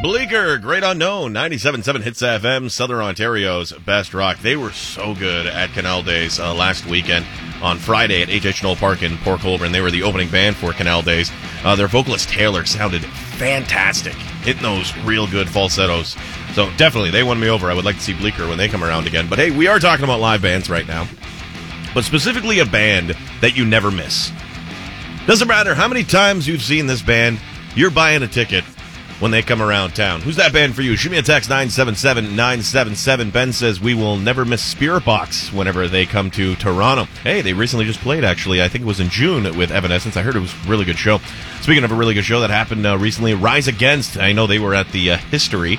Bleecker, Great Unknown, 97.7 Hits FM, Southern Ontario's best rock. They were so good at Canal Days last weekend on Friday at H.H. Knoll Park in Port Colborne. They were the opening band for Canal Days. Their vocalist Taylor sounded fantastic, hitting those real good falsettos. So definitely, they won me over. I would like to see Bleecker when they come around again. But hey, we are talking about live bands right now, but specifically a band that you never miss. Doesn't matter how many times you've seen this band, you're buying a ticket when they come around town. Who's that band for you? Shoot me a text, 977-977. Ben says we will never miss Spirit Box whenever they come to Toronto. Hey, they recently just played, actually. I think it was in June with Evanescence. I heard it was a really good show. Speaking of a really good show that happened recently, Rise Against. I know they were at the History.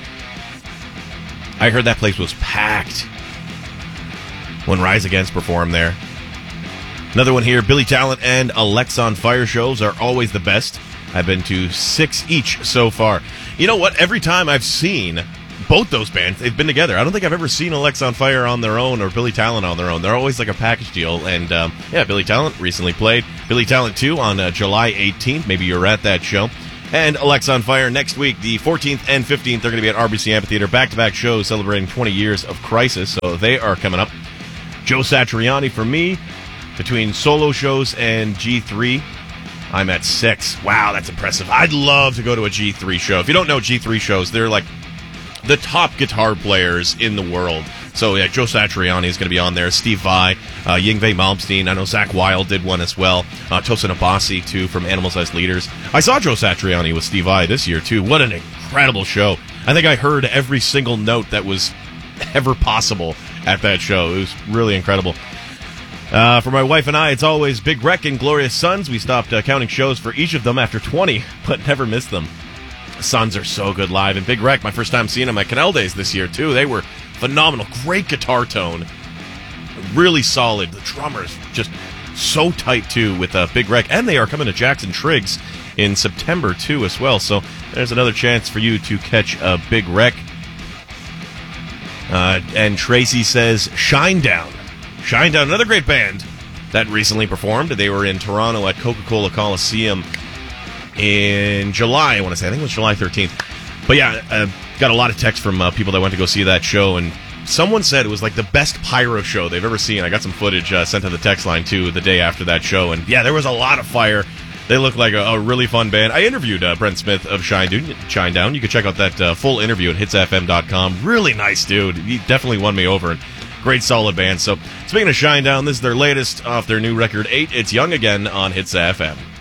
I heard that place was packed when Rise Against performed there. Another one here, Billy Talent and Alexisonfire shows are always the best. I've been to 6 each so far. You know what? Every time I've seen both those bands, they've been together. I don't think I've ever seen Alexisonfire on their own or Billy Talent on their own. They're always like a package deal. And, Billy Talent recently played. Billy Talent 2 on July 18th. Maybe you're at that show. And Alexisonfire next week, the 14th and 15th, they're going to be at RBC Amphitheater. Back-to-back shows celebrating 20 years of Crisis. So they are coming up. Joe Satriani for me. Between solo shows and G3, I'm at 6. Wow, that's impressive. I'd love to go to a G3 show. If you don't know G3 shows, they're like the top guitar players in the world. So, yeah, Joe Satriani is going to be on there. Steve Vai, Yngwie Malmsteen. I know Zach Wilde did one as well. Tosin Abasi, too, from Animal Sized Leaders. I saw Joe Satriani with Steve Vai this year, too. What an incredible show. I think I heard every single note that was ever possible at that show. It was really incredible. For my wife and I, it's always Big Wreck and Glorious Sons. We stopped counting shows for each of them after 20, but never missed them. Sons are so good live. And Big Wreck, my first time seeing them at Canal Days this year, too. They were phenomenal. Great guitar tone. Really solid. The drummers just so tight, too, with Big Wreck. And they are coming to Jackson Triggs in September, too, as well. So there's another chance for you to catch a Big Wreck. And Tracy says, Shinedown. Shinedown, another great band that recently performed. They were in Toronto at Coca-Cola Coliseum in July, I want to say. I think it was July 13th. But yeah, got a lot of texts from people that went to go see that show, and someone said it was like the best pyro show they've ever seen. I got some footage sent to the text line, too, the day after that show. And yeah, there was a lot of fire. They look like a really fun band. I interviewed Brent Smith of Shinedown. You can check out that full interview at hitsfm.com. Really nice dude. He definitely won me over. Great solid band. So, speaking of Shinedown, this is their latest off their new record 8. It's Young Again on Hits FM.